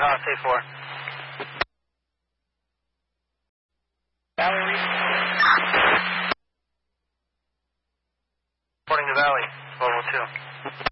stay 4. Valley. Reporting to Valley, level 2.